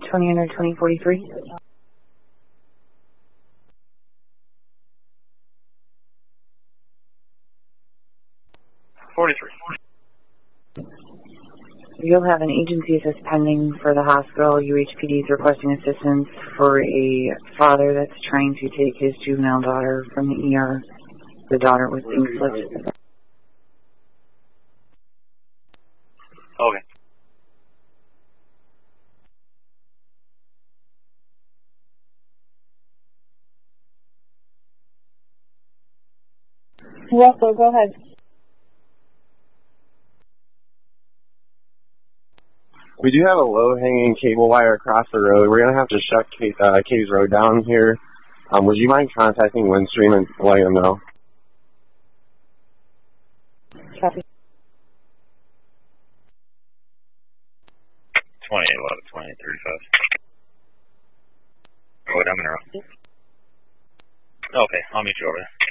20 under 2043. 43. You'll have an agency assist pending for the hospital. UHPD is requesting assistance for a father that's trying to take his juvenile daughter from the ER. The daughter was being slipped. Okay. Russell, go ahead. We do have a low-hanging cable wire across the road. We're going to have to shut Caves Road down here. Would you mind contacting Windstream and letting them know? Copy. 28-11-20-35. Go ahead, I'm in a row. Okay, I'll meet you over there.